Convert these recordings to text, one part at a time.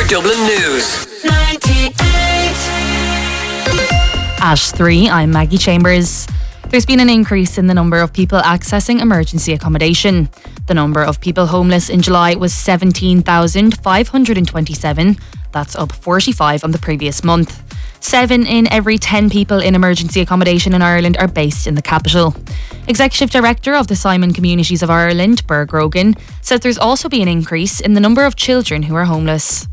Super Dublin News. 98. At 3, I'm Maggie Chambers. There's been an increase in the number of people accessing emergency accommodation. The number of people homeless in July was 17,527. That's up 45 on the previous month. 7 in every 10 people in emergency accommodation in Ireland are based in the capital. Executive Director of the Simon Communities of Ireland, Berg Rogan, says there's also been an increase in the number of children who are homeless.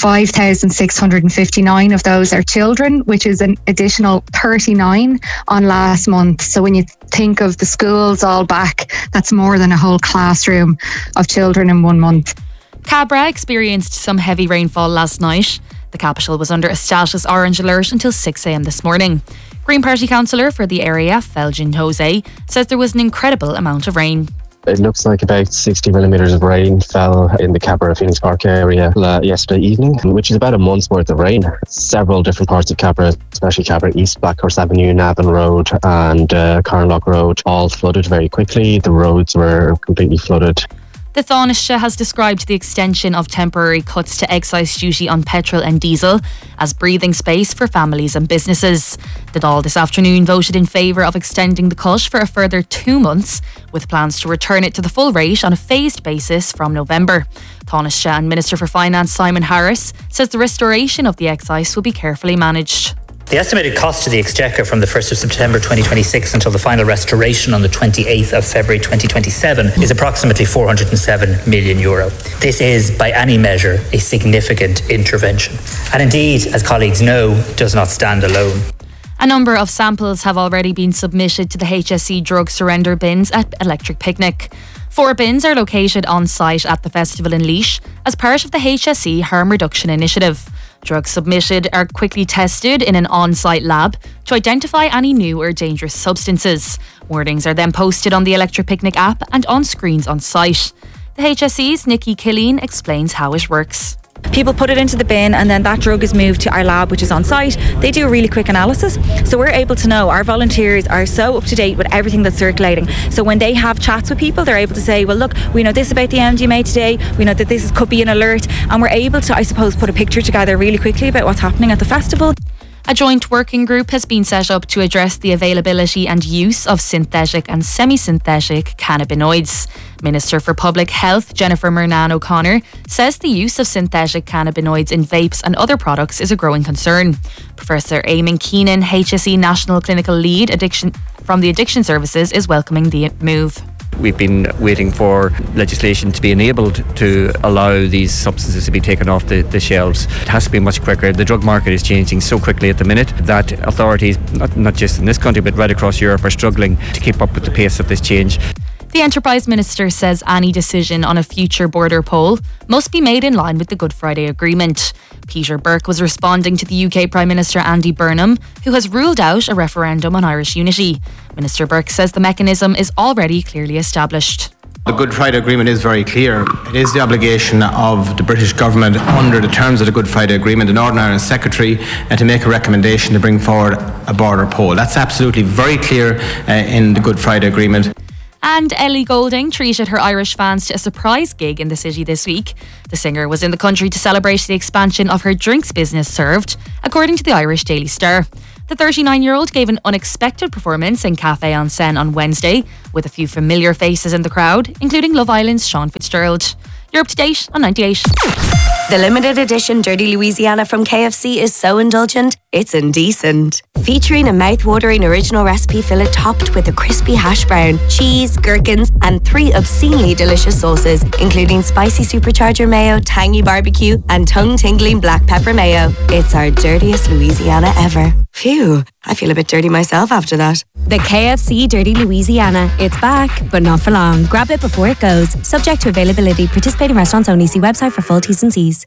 5,659 of those are children, which is an additional 39 on last month. So when you think of the schools all back, that's more than a whole classroom of children in 1 month. Cabra experienced some heavy rainfall last night. The capital was under a status orange alert until 6 a.m. this morning. Green Party councillor for the area, Felgin Jose, says there was an incredible amount of rain. It looks like about 60 millimetres of rain fell in the Cabra Phoenix Park area yesterday evening, which is about a month's worth of rain. Several different parts of Cabra, especially Cabra East, Blackhorse Avenue, Navan Road and Carnlough Road, all flooded very quickly. The roads were completely flooded. The Taoiseach has described the extension of temporary cuts to excise duty on petrol and diesel as breathing space for families and businesses. The Dáil this afternoon voted in favour of extending the cut for a further 2 months, with plans to return it to the full rate on a phased basis from November. Taoiseach and Minister for Finance Simon Harris says the restoration of the excise will be carefully managed. The estimated cost to the Exchequer from the 1st of September 2026 until the final restoration on the 28th of February 2027 is approximately €407 million. This is, by any measure, a significant intervention. And indeed, as colleagues know, does not stand alone. A number of samples have already been submitted to the HSE drug surrender bins at Electric Picnic. 4 bins are located on site at the festival in Laois as part of the HSE Harm Reduction Initiative. Drugs submitted are quickly tested in an on-site lab to identify any new or dangerous substances. Warnings are then posted on the Electric Picnic app and on screens on site. The HSE's Nikki Killeen explains how it works. People put it into the bin and then that drug is moved to our lab, which is on site. They do a really quick analysis. So we're able to know, our volunteers are so up to date with everything that's circulating. So when they have chats with people, they're able to say, well, look, we know this about the MDMA today. We know that this could be an alert. And we're able to, I suppose, put a picture together really quickly about what's happening at the festival. A joint working group has been set up to address the availability and use of synthetic and semi-synthetic cannabinoids. Minister for Public Health, Jennifer Murnan O'Connor, says the use of synthetic cannabinoids in vapes and other products is a growing concern. Professor Eamon Keenan, HSE National Clinical Lead from the Addiction Services, is welcoming the move. We've been waiting for legislation to be enabled to allow these substances to be taken off the shelves. It has to be much quicker. The drug market is changing so quickly at the minute that authorities, not just in this country but right across Europe, are struggling to keep up with the pace of this change. The Enterprise Minister says any decision on a future border poll must be made in line with the Good Friday Agreement. Peter Burke was responding to the UK Prime Minister Andy Burnham, who has ruled out a referendum on Irish unity. Minister Burke says the mechanism is already clearly established. The Good Friday Agreement is very clear. It is the obligation of the British Government under the terms of the Good Friday Agreement, the Northern Ireland Secretary, to make a recommendation to bring forward a border poll. That's absolutely very clear in the Good Friday Agreement. And Ellie Goulding treated her Irish fans to a surprise gig in the city this week. The singer was in the country to celebrate the expansion of her drinks business Served, according to the Irish Daily Star. The 39-year-old gave an unexpected performance in Café en Seine on Wednesday, with a few familiar faces in the crowd, including Love Island's Sean Fitzgerald. You're up to date on 98. The limited edition Dirty Louisiana from KFC is so indulgent, it's indecent. Featuring a mouth-watering original recipe fillet topped with a crispy hash brown, cheese, gherkins, and 3 obscenely delicious sauces, including spicy supercharger mayo, tangy barbecue, and tongue-tingling black pepper mayo. It's our dirtiest Louisiana ever. Phew, I feel a bit dirty myself after that. The KFC Dirty Louisiana. It's back, but not for long. Grab it before it goes. Subject to availability. Participating restaurants only. See website for full T's and C's.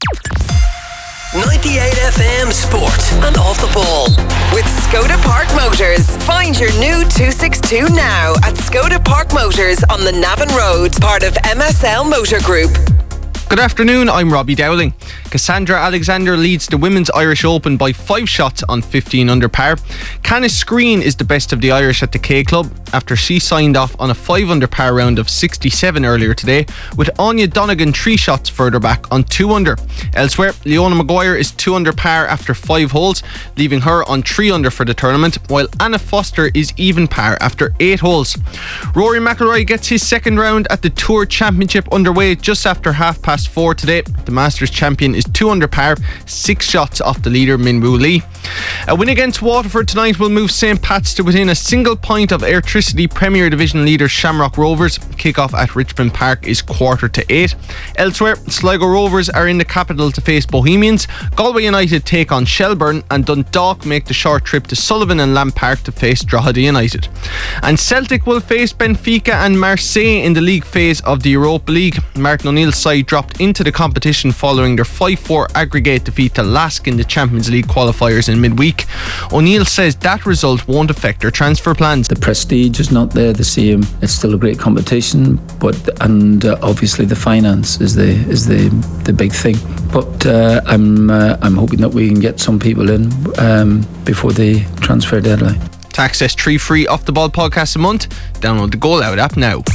98 FM Sport and Off the Ball. With Skoda Park Motors. Find your new 262 now at Skoda Park Motors on the Navan Road, part of MSL Motor Group. Good afternoon, I'm Robbie Dowling. Cassandra Alexander leads the Women's Irish Open by 5 shots on 15 under par. Canis Screen is the best of the Irish at the K Club after she signed off on a 5 under par round of 67 earlier today, with Anya Donegan 3 shots further back on 2 under. Elsewhere, Leona Maguire is 2 under par after 5 holes, leaving her on 3 under for the tournament, while Anna Foster is even par after 8 holes. Rory McIlroy gets his second round at the Tour Championship underway just after 4:30 today. The Masters champion is 2 under par, 6 shots off the leader Minwoo Lee. A win against Waterford tonight will move St Pat's to within a single point of Airtricity Premier Division leader Shamrock Rovers. Kick-off at Richmond Park is 7:45. Elsewhere, Sligo Rovers are in the capital to face Bohemians. Galway United take on Shelbourne, and Dundalk make the short trip to Sullivan and Lamb Park to face Drogheda United. And Celtic will face Benfica and Marseille in the league phase of the Europa League. Martin O'Neill's side dropped into the competition following their 5-4 aggregate defeat to Lask in the Champions League qualifiers in midweek. O'Neill says that result won't affect their transfer plans. The prestige is not there the same. It's still a great competition, but obviously the finance is the big thing. But I'm hoping that we can get some people in before the transfer deadline. To access 3 free Off the Ball podcasts a month, download the Goal Out app now.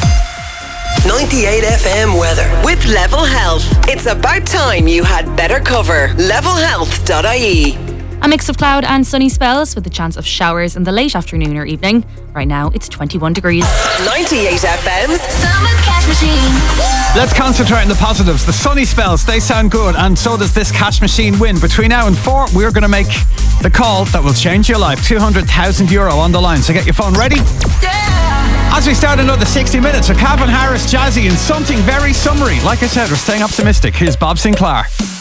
98 FM weather with Level Health. It's about time you had better cover. levelhealth.ie. A mix of cloud and sunny spells with the chance of showers in the late afternoon or evening. Right now it's 21 degrees. 98 FM's Summer Cash Machine. Let's concentrate on the positives. The sunny spells, they sound good, and so does this cash machine win. Between now and 4, we're going to make the call that will change your life. €200,000 on the line, so get your phone ready. As we start another 60 minutes of Calvin Harris, Jazzy, and something very summery. Like I said, we're staying optimistic. Here's Bob Sinclair.